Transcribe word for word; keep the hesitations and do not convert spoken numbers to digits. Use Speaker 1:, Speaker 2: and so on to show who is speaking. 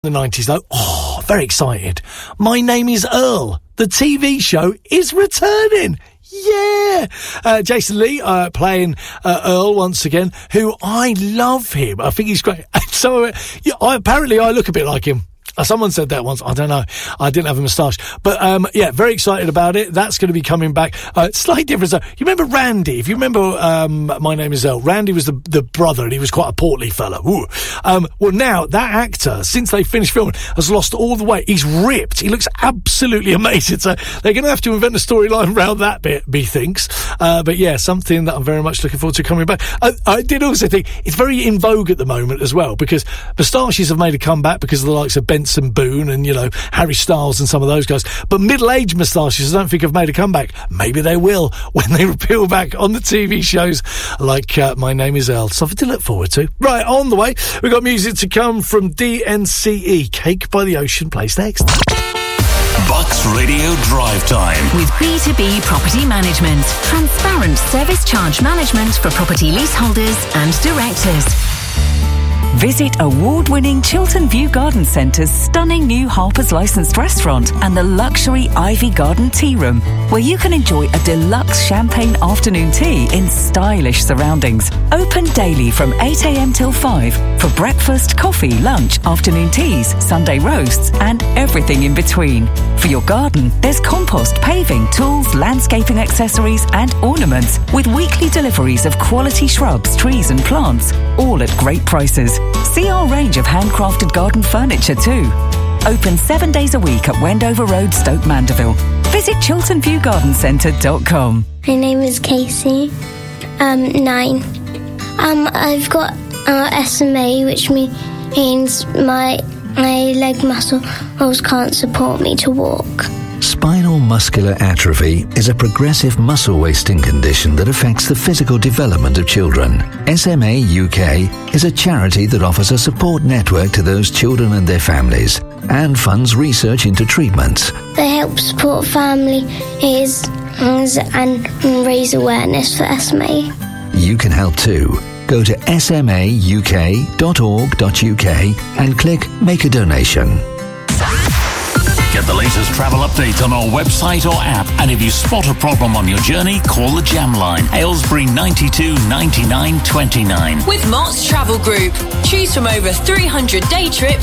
Speaker 1: The nineties, though. Oh, very excited. My Name is Earl. The T V show is returning. Yeah. Uh, Jason Lee uh, playing uh, Earl once again, who I love him. I think he's great. So, uh, yeah, I, apparently I look a bit like him. Uh, someone said that once. I don't know. I didn't have a moustache. But, um, yeah, very excited about it. That's going to be coming back. Uh, slight difference, though. You remember Randy? If you remember um, My Name is Earl, Randy was the, the brother, and he was quite a portly fella. Ooh. Um, well, now, that actor, since they finished filming, has lost all the weight. He's ripped. He looks absolutely amazing. So they're going to have to invent a storyline around that bit, methinks. Uh, but, yeah, something that I'm very much looking forward to coming back. I, I did also think it's very in vogue at the moment as well, because moustaches have made a comeback because of the likes of Benson Boone and, you know, Harry Styles and some of those guys. But middle-aged moustaches I don't think have made a comeback. Maybe they will when they appeal back on the T V shows like uh, My Name is Earl. Something to look forward to. Right, on the way, we've got music to come from D N C E. Cake by the Ocean plays next.
Speaker 2: Bucks Radio Drive Time.
Speaker 3: With B two B Property Management. Transparent service charge management for property leaseholders and directors.
Speaker 4: Visit award-winning Chiltern View Garden Centre's stunning new Harper's licensed restaurant and the luxury Ivy Garden Tea Room, where you can enjoy a deluxe champagne afternoon tea in stylish surroundings. Open daily from eight a.m. till five for breakfast, coffee, lunch, afternoon teas, Sunday roasts and everything in between. For your garden, there's compost, paving, tools, landscaping accessories and ornaments with weekly deliveries of quality shrubs, trees and plants, all at great prices. See our range of handcrafted garden furniture too. Open seven days a week at Wendover Road, Stoke Mandeville. Visit chiltern view garden centre dot com.
Speaker 5: My name is Casey, um, nine. Um, I've got uh, S M A, which means my my leg muscles can't support me to walk.
Speaker 6: Spinal muscular atrophy is a progressive muscle wasting condition that affects the physical development of children. S M A U K is a charity that offers a support network to those children and their families and funds research into treatments.
Speaker 5: They help support families and raise awareness for S M A.
Speaker 6: You can help too. Go to s m a u k dot org dot u k and click Make a Donation.
Speaker 2: Get the latest travel updates on our website or app. And if you spot a problem on your journey, call the Jam Line. Aylesbury ninety-two ninety-nine twenty-nine.
Speaker 7: With Mott's Travel Group. Choose from over three hundred day trips